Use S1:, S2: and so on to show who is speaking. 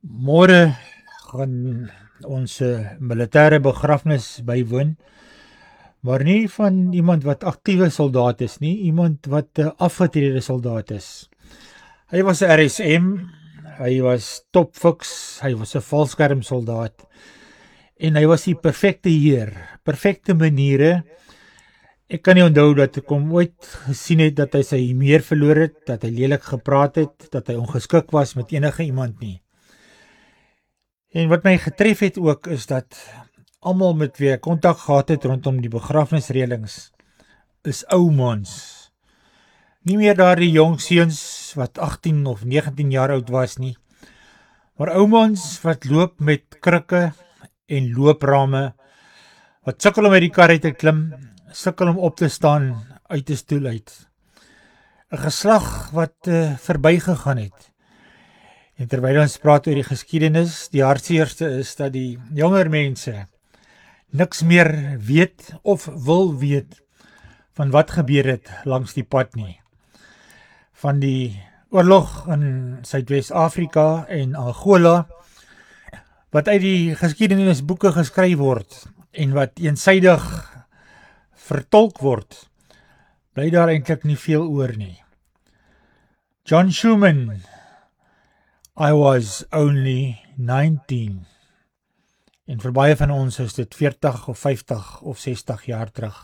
S1: Môre gaan ons militêre begrafnis bywoon, maar nie van iemand wat aktiewe soldaat is nie, iemand wat 'n afgetrede soldaat is. Hy was 'n RSM, hy was topfiks, hy was 'n valskermsoldaat en hy was die perfekte heer, perfekte maniere. Ek kan nie onthou dat ek hom ooit gesien het dat hy sy meer verloor het, dat hy lelik gepraat het, dat hy ongeskik was met enige iemand nie. En wat my getref het ook is dat almal met wie ek kontak gehad het rondom die begrafnisreëlings is ou mans. Nie meer daardie jong seuns wat 18 of 19 jaar oud was nie, maar ou mans wat loop met krikke en looprame, wat sukkel om uit die kar uit te klim, sukkel om op te staan uit 'n stoel uit. 'n Geslag wat verbygegaan het. En terwyl ons praat oor die geskiedenis, die hartseerste is dat die jonger mense niks meer weet of wil weet van wat gebeur het langs die pad nie. Van die oorlog in Suidwes-Afrika en Angola, wat uit die geskiedenisboeke geskryf word en wat eensydig vertolk word, bly daar eintlik nie veel oor nie. John Schumann, I was only 19. En vir baie van ons is dit 40 of 50 of 60 jaar terug.